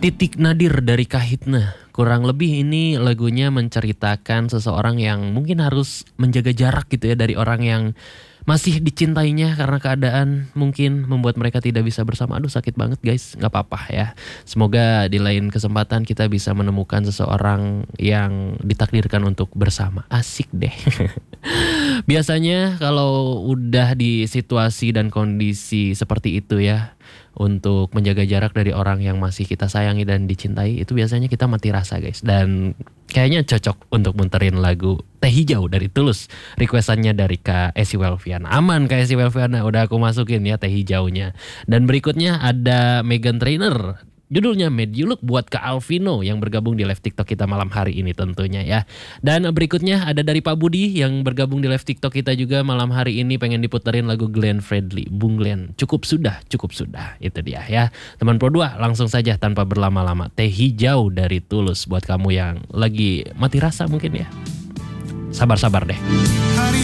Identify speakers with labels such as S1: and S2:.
S1: Titik Nadir dari Kahitna. Kurang lebih ini lagunya menceritakan seseorang yang mungkin harus menjaga jarak gitu ya dari orang yang masih dicintainya karena keadaan mungkin membuat mereka tidak bisa bersama. Aduh sakit banget guys, nggak apa-apa ya. Semoga di lain kesempatan kita bisa menemukan seseorang yang ditakdirkan untuk bersama. Asik deh. Biasanya kalau udah di situasi dan kondisi seperti itu ya, untuk menjaga jarak dari orang yang masih kita sayangi dan dicintai, itu biasanya kita mati rasa guys. Dan kayaknya cocok untuk muterin lagu Teh Hijau dari Tulus, requestannya dari Kak Esi Welviana. Aman Kak Esi Welviana, udah aku masukin ya Teh Hijaunya. Dan berikutnya ada Meghan Trainor, judulnya Made You Look buat Kak Alvino yang bergabung di live TikTok kita malam hari ini tentunya ya. Dan berikutnya ada dari Pak Budi yang bergabung di live TikTok kita juga malam hari ini, pengen diputerin lagu Glenn Fredly, Bung Glenn. Cukup sudah. Itu dia ya. Teman Pro 2, langsung saja tanpa berlama-lama. Teh Hijau dari Tulus buat kamu yang lagi mati rasa mungkin ya. Sabar-sabar deh.